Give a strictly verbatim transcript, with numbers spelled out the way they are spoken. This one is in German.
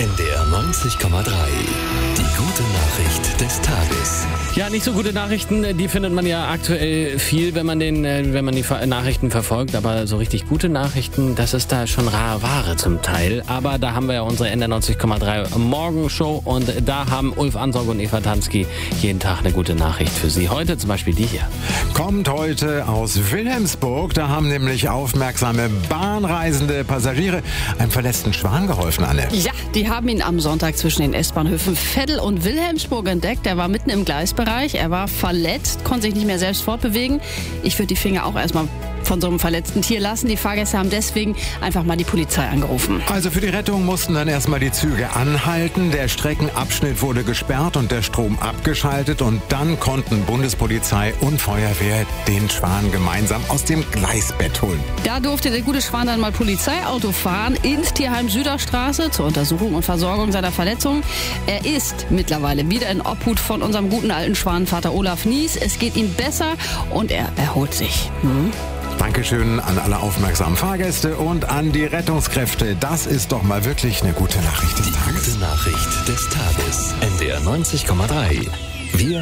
N D R neunzig Komma drei. Die gute Nachricht des Tages. Ja, nicht so gute Nachrichten, die findet man ja aktuell viel, wenn man den, wenn man die Nachrichten verfolgt. Aber so richtig gute Nachrichten, das ist da schon rare Ware zum Teil. Aber da haben wir ja unsere N D R neunzig Komma drei Morgenshow und da haben Ulf Ansorg und Eva Tansky jeden Tag eine gute Nachricht für Sie. Heute zum Beispiel die hier. Kommt heute aus Wilhelmsburg. Da haben nämlich aufmerksame bahnreisende Passagiere einem verletzten Schwan geholfen, Anne. Ja, die haben ihn am Sonntag zwischen den S-Bahnhöfen Veddel und Wilhelmsburg entdeckt. Er war mitten im Gleisbereich, er war verletzt, konnte sich nicht mehr selbst fortbewegen. Ich würde die Finger auch erstmal von so einem verletzten Tier lassen. Die Fahrgäste haben deswegen einfach mal die Polizei angerufen. Also für die Rettung mussten dann erstmal die Züge anhalten. Der Streckenabschnitt wurde gesperrt und der Strom abgeschaltet. Und dann konnten Bundespolizei und Feuerwehr den Schwan gemeinsam aus dem Gleisbett holen. Da durfte der gute Schwan dann mal Polizeiauto fahren ins Tierheim Süderstraße zur Untersuchung und Versorgung seiner Verletzungen. Er ist mittlerweile wieder in Obhut von unserem guten alten Schwanenvater Olaf Nies. Es geht ihm besser und er erholt sich. Hm? Dankeschön an alle aufmerksamen Fahrgäste und an die Rettungskräfte. Das ist doch mal wirklich eine gute Nachricht des Die Tages. gute Nachricht des Tages. N D R neunzig Komma drei. Wir